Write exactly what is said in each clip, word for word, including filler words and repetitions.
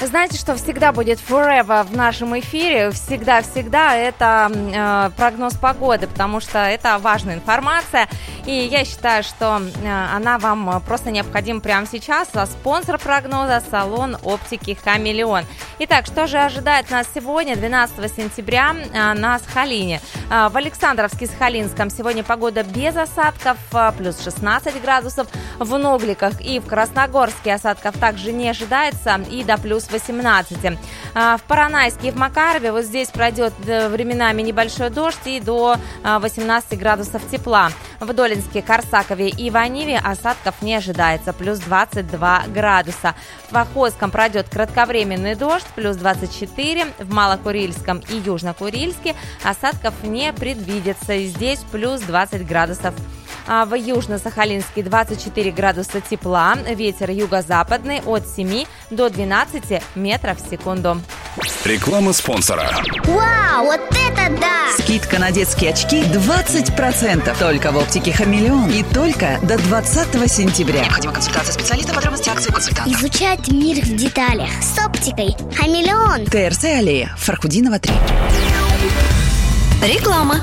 Знаете, что всегда будет forever в нашем эфире? Всегда-всегда это э, прогноз погоды, потому что это важная информация. И я считаю, что э, она вам просто необходима прямо сейчас. А спонсор прогноза – салон оптики «Хамелеон». Итак, что же ожидает нас сегодня, двенадцатого сентября, э, на Сахалине? Э, в Александровске-Сахалинском сегодня погода без осадков, э, плюс шестнадцать градусов. В Ногликах и в Красногорске осадков также не ожидается, и до плюс восемнадцать. В Поронайске и в Макарове вот здесь пройдет временами небольшой дождь и до восемнадцати градусов тепла. В Долинске, Корсакове и Ваниве осадков не ожидается, плюс двадцать два градуса. В Охотском пройдет кратковременный дождь, плюс двадцать четыре. В Малокурильском и Южнокурильске осадков не предвидится, и здесь плюс двадцать градусов. А в Южно-Сахалинске двадцать четыре градуса тепла, ветер юго-западный от семи до двенадцати метров в секунду. Реклама спонсора. Вау, вот это да! Скидка на детские очки двадцать процентов. Только в оптике «Хамелеон» и только до двадцатого сентября. Необходима консультация специалиста, подробности акции, консультант. Изучать мир в деталях с оптикой «Хамелеон». ТРЦ аллея, Фархудинова, три. Реклама.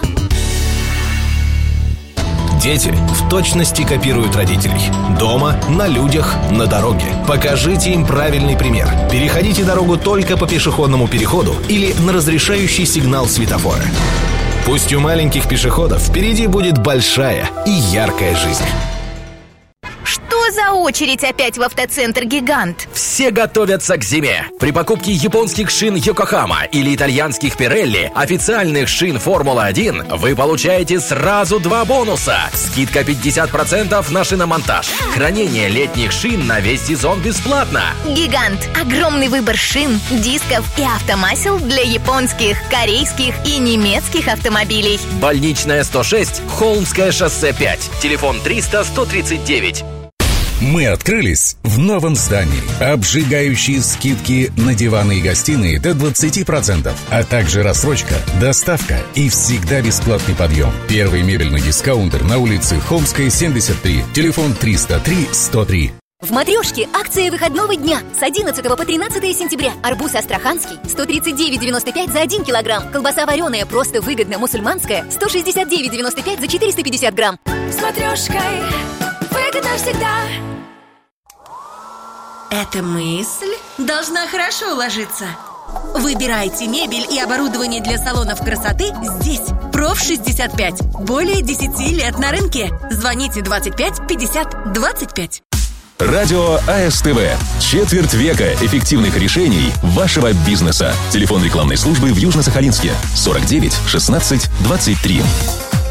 Дети в точности копируют родителей. Дома, на людях, на дороге. Покажите им правильный пример. Переходите дорогу только по пешеходному переходу или на разрешающий сигнал светофора. Пусть у маленьких пешеходов впереди будет большая и яркая жизнь. Что за очередь опять в автоцентр «Гигант»? Все готовятся к зиме. При покупке японских шин «Йокохама» или итальянских «Пирелли», официальных шин «Формула один», вы получаете сразу два бонуса. Скидка пятьдесят процентов на шиномонтаж. Хранение летних шин на весь сезон бесплатно. «Гигант» – огромный выбор шин, дисков и автомасел для японских, корейских и немецких автомобилей. Больничная сто шесть, Холмское шоссе пять. Телефон триста сто тридцать девять. Мы открылись в новом здании. Обжигающие скидки на диваны и гостиные до двадцати процентов, а также рассрочка, доставка и всегда бесплатный подъем. Первый мебельный дискаунтер на улице Холмская, семьдесят три. Телефон триста три сто три. В «Матрешке» акция выходного дня с одиннадцатого по тринадцатое сентября. Арбуз астраханский сто тридцать девять девяносто пять за один килограмм. Колбаса вареная просто выгодно мусульманская сто шестьдесят девять девяносто пять за четыреста пятьдесят грамм. С «Матрешкой» выгодно всегда. Эта мысль должна хорошо ложиться. Выбирайте мебель и оборудование для салонов красоты здесь. Проф шестьдесят пять. Более десяти лет на рынке. Звоните двадцать пять пятьдесят двадцать пять. Радио АСТВ. Четверть века эффективных решений вашего бизнеса. Телефон рекламной службы в Южно-Сахалинске сорок девять шестнадцать двадцать три.